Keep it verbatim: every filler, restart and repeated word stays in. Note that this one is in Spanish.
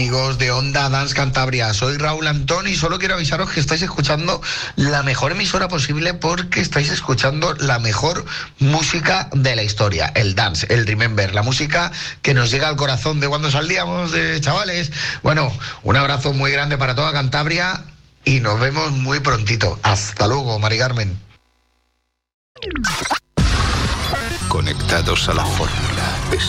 Amigos de Onda Dance Cantabria, soy Raúl Antón y solo quiero avisaros que estáis escuchando la mejor emisora posible porque estáis escuchando la mejor música de la historia, el dance, el remember, la música que nos llega al corazón de cuando salíamos de chavales. Bueno, un abrazo muy grande para toda Cantabria y nos vemos muy prontito. Hasta luego, Mari Carmen. Conectados a la fórmula.